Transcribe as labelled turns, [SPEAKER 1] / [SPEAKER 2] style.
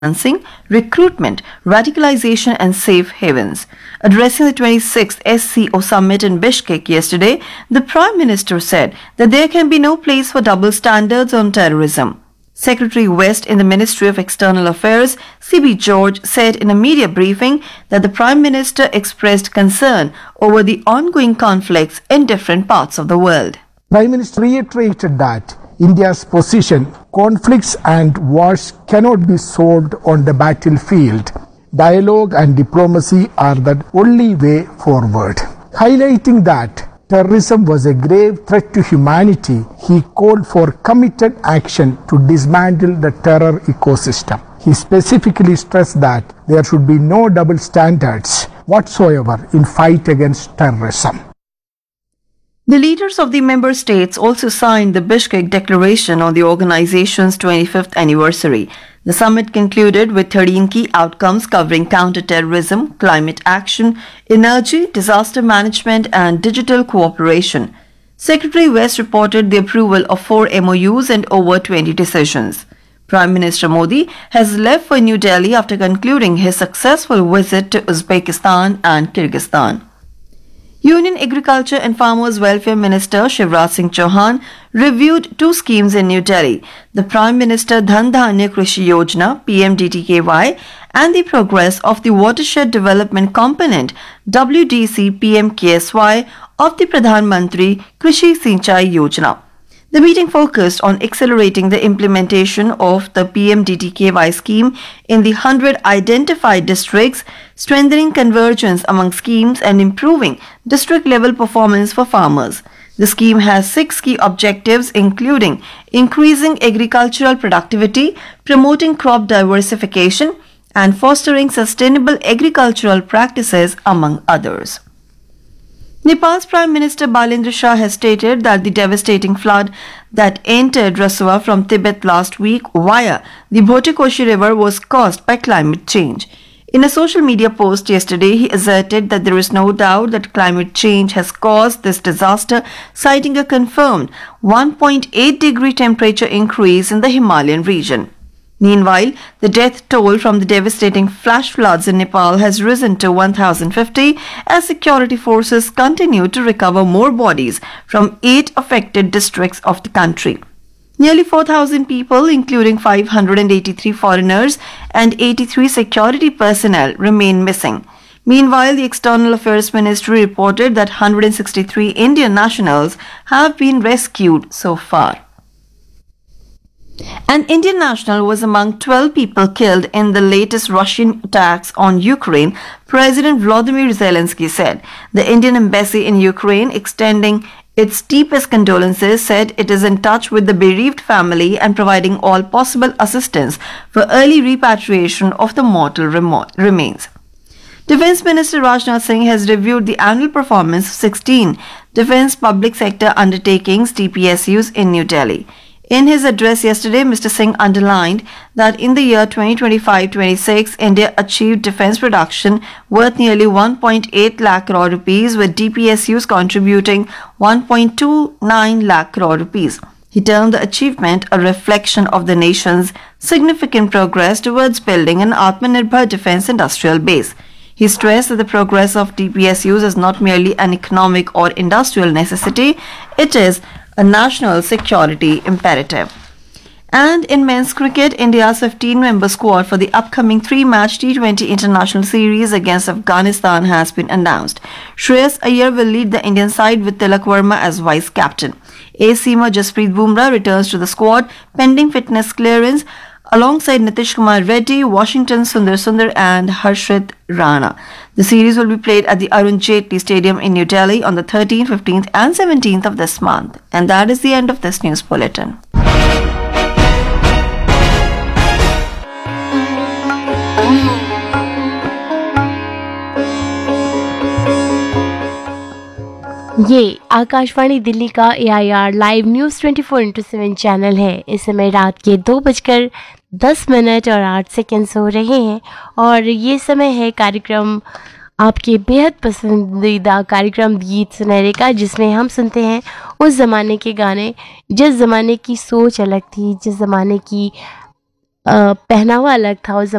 [SPEAKER 1] financing, recruitment, radicalization, and safe havens. Addressing the 26th SCO summit in Bishkek yesterday, the Prime Minister said that there can be no place for double standards on terrorism. Secretary West in the Ministry of External Affairs, C.B. George, said in a media briefing that the Prime Minister expressed concern over the ongoing conflicts in different parts of the world.
[SPEAKER 2] Prime Minister reiterated that India's position, conflicts and wars cannot be solved on the battlefield. Dialogue and diplomacy are the only way forward. Highlighting that terrorism was a grave threat to humanity, he called for committed action to dismantle the terror ecosystem. He specifically stressed that there should be no double standards whatsoever in fight against terrorism.
[SPEAKER 1] The leaders of the member states also signed the Bishkek Declaration on the organization's 25th anniversary. The summit concluded with 13 key outcomes covering counter-terrorism, climate action, energy, disaster management, and digital cooperation. Secretary West reported the approval of 4 MOUs and over 20 decisions. Prime Minister Modi has left for New Delhi after concluding his successful visit to Uzbekistan and Kyrgyzstan. Union Agriculture and Farmers Welfare Minister Shivraj Singh Chauhan reviewed 2 schemes in New Delhi, the Prime Minister Dhan Dhanya Krishi Yojana (PMDTKY) and the progress of the Watershed Development Component (WDC PMKSY) of the Pradhan Mantri Krishi Sinchai Yojana. The meeting focused on accelerating the implementation of the PMDTKY scheme in the 100 identified districts, strengthening convergence among schemes and improving district-level performance for farmers. The scheme has 6 key objectives including increasing agricultural productivity, promoting crop diversification, and fostering sustainable agricultural practices among others. Nepal's Prime Minister Balendra Shah has stated that the devastating flood that entered Rasua from Tibet last week via the Bhotekoshi River was caused by climate change. In a social media post yesterday, he asserted that there is no doubt that climate change has caused this disaster, citing a confirmed 1.8-degree temperature increase in the Himalayan region. Meanwhile, the death toll from the devastating flash floods in Nepal has risen to 1,050 as security forces continue to recover more bodies from 8 affected districts of the country. Nearly 4,000 people, including 583 foreigners and 83 security personnel, remain missing. Meanwhile, the External Affairs Ministry reported that 163 Indian nationals have been rescued so far. An Indian national was among 12 people killed in the latest Russian attacks on Ukraine, President Volodymyr Zelensky said. The Indian embassy in Ukraine, extending its deepest condolences, said it is in touch with the bereaved family and providing all possible assistance for early repatriation of the mortal remains. Defence Minister Rajnath Singh has reviewed the annual performance of 16 defence public sector undertakings (DPSUs) in New Delhi. In his address yesterday, Mr. Singh underlined that in the year 2025-26, India achieved defence production worth nearly 1.8 lakh crore rupees, with DPSUs contributing 1.29 lakh crore rupees. He termed the achievement a reflection of the nation's significant progress towards building an Atmanirbhar defence industrial base. He stressed that the progress of DPSUs is not merely an economic or industrial necessity, it is a national security imperative. And in men's cricket, India's 15-member squad for the upcoming 3-match T20 international series against Afghanistan has been announced. Shreyas Iyer will lead the Indian side with Tilak Verma as vice-captain. Ace seamer Jasprit Bumrah returns to the squad pending fitness clearance alongside Nitish Kumar Reddy, Washington Sundar and Harshit Rana. The series will be played at the Arun Jaitley Stadium in New Delhi on the 13th, 15th and 17th of this month. And that is the end of this news bulletin.
[SPEAKER 3] ये आकाशवाणी दिल्ली का AIR live news 24/7 channel है। इस समय रात के 2:10 और 8 seconds हो रहे हैं और ये समय है कार्यक्रम आपके बेहद पसंदीदा कार्यक्रम गीत सुनहरे का, जिसमें हम सुनते हैं उस ज़माने के गाने जिस ज़माने की सोच अलग थी, जिस ज़माने की पहनावा अलग था उस